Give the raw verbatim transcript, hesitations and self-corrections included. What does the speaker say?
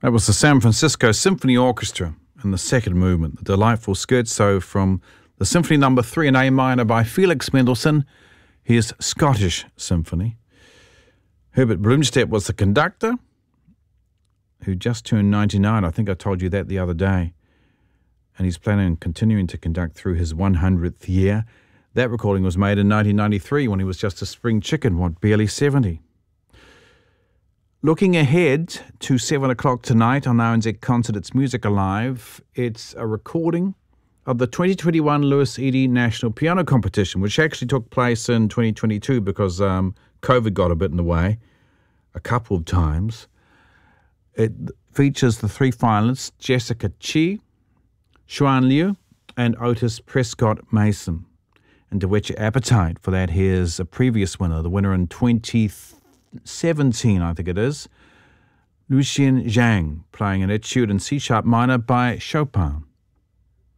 That was the San Francisco Symphony Orchestra in the second movement, the delightful scherzo from the Symphony Number Three in A minor by Felix Mendelssohn, his Scottish Symphony. Herbert Blomstedt was the conductor, who just turned ninety-nine. I think I told you that the other day. And he's planning on continuing to conduct through his one hundredth year. That recording was made in nineteen ninety-three when he was just a spring chicken, what, barely seventy. Looking ahead to seven o'clock tonight on R N Z Concert, it's Music Alive. It's a recording of the twenty twenty-one Louis Eady National Piano Competition, which actually took place in twenty twenty-two because um, COVID got a bit in the way a couple of times. It features the three finalists, Jessica Chi, Xuan Liu, and Otis Prescott Mason. And to whet your appetite for that, here's a previous winner, the winner in twenty seventeen, I think it is, Lucien Zhang, playing an etude in C-sharp minor by Chopin.